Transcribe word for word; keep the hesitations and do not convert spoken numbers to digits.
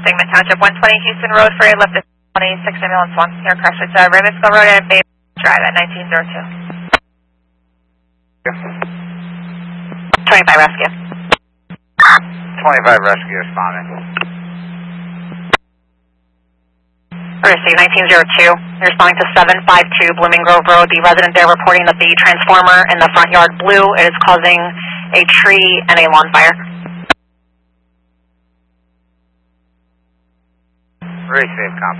Segment Township, one twenty Houston Road, for a lift at twenty-six ambulance one. Your crash is uh, Raymondville Road and Bay Drive at nineteen oh two. twenty-five rescue. twenty-five rescue responding. Receive nineteen oh two. You're responding to seven five two Blooming Grove Road. The resident there reporting that the transformer in the front yard blew. It is causing a tree and a lawn fire. Receive, copy.